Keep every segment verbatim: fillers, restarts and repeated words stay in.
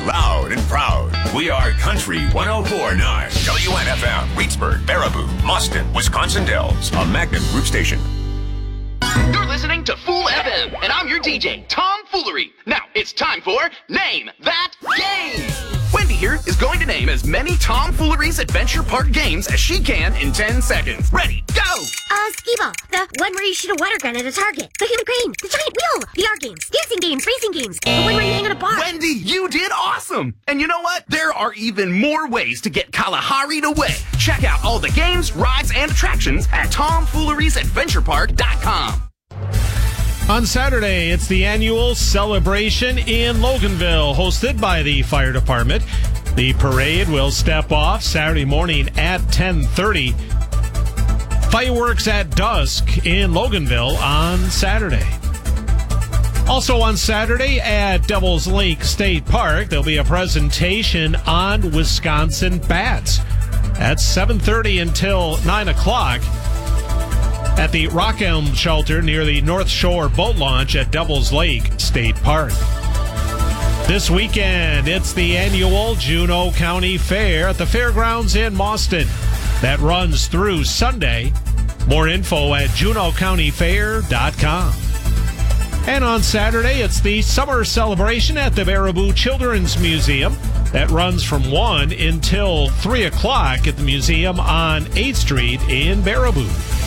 loud and proud. We are Country one oh four point nine. W N F M, Reedsburg, Baraboo, Mauston, Wisconsin Dells. A Magnum Group station. You're listening to Fool F M, and I'm your D J, Tom Foolery. Now, it's time for Name That Game. Wendy here is going to name as many Tom Foolery's Adventure Park games as she can in ten seconds. Ready, go! Uh, skee-ball. The one where you shoot a water gun at a target. The human crane. The giant wheel. The art games. Dancing games. Racing games. The one where you hang on a bar. Wendy, you did awesome! And you know what? There are even more ways to get Kalahari'd away. Check out all the games, rides, and attractions at tom fooleries adventure park dot com. On Saturday, it's the annual celebration in Loganville, hosted by the fire department. The parade will step off Saturday morning at ten thirty. Fireworks at dusk in Loganville on Saturday. Also on Saturday at Devil's Lake State Park, there'll be a presentation on Wisconsin bats at seven thirty until nine o'clock. At the Rock Elm Shelter near the North Shore Boat Launch at Devil's Lake State Park. This weekend, it's the annual Juneau County Fair at the Fairgrounds in Mauston. That runs through Sunday. More info at juneau county fair dot com. And on Saturday, it's the summer celebration at the Baraboo Children's Museum. That runs from one until three o'clock at the museum on eighth Street in Baraboo.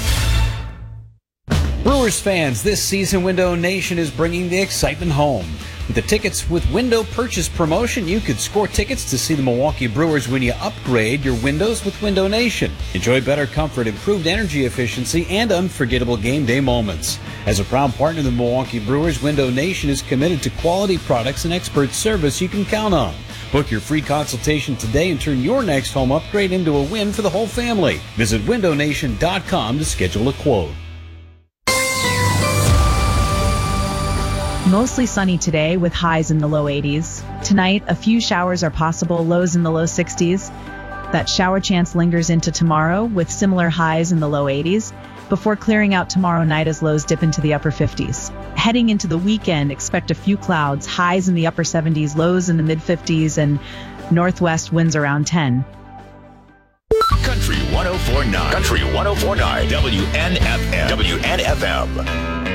Brewers fans, this season Window Nation is bringing the excitement home. With the Tickets with Window purchase promotion, you could score tickets to see the Milwaukee Brewers when you upgrade your windows with Window Nation. Enjoy better comfort, improved energy efficiency, and unforgettable game day moments. As a proud partner of the Milwaukee Brewers, Window Nation is committed to quality products and expert service you can count on. Book your free consultation today and turn your next home upgrade into a win for the whole family. Visit window nation dot com to schedule a quote. Mostly sunny today with highs in the low eighties. Tonight, a few showers are possible, lows in the low sixties. That shower chance lingers into tomorrow with similar highs in the low eighties, before clearing out tomorrow night as lows dip into the upper fifties. Heading into the weekend, expect a few clouds, highs in the upper seventies, lows in the mid fifties, and northwest winds around ten. Country one oh four point nine. Country one oh four point nine. W N F M. W N F M.